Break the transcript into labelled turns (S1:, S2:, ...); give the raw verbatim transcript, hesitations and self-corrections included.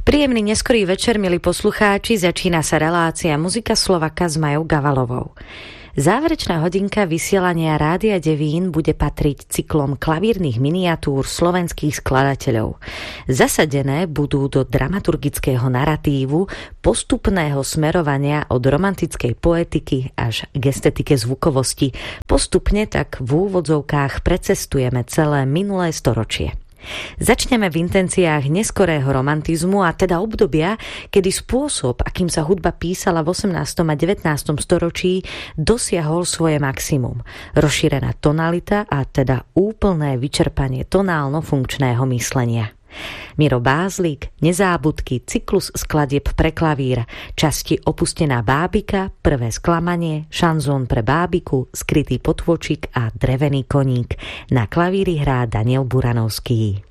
S1: Príjemný neskorý večer, milí poslucháči, začína sa relácia Muzika Slovaka s Majou Gavalovou. Záverečná hodinka vysielania Rádia Devín bude patriť cyklom klavírnych miniatúr slovenských skladateľov. Zasadené budú do dramaturgického naratívu postupného smerovania od romantickej poetiky až k estetike zvukovosti. Postupne tak v úvodzovkách precestujeme celé minulé storočie. Začneme v intenciách neskorého romantizmu, a teda obdobia, kedy spôsob, akým sa hudba písala v osemnástom a devätnástom storočí, dosiahol svoje maximum. Rozšírená tonalita a teda úplné vyčerpanie tonálno-funkčného myslenia. Miro Bázlik, Nezábudky, cyklus skladieb pre klavír, časti Opustená bábika, Prvé sklamanie, Šanzón pre bábiku, Skrytý potôčik a Drevený koník. Na klavíri hrá Daniel Buranovský.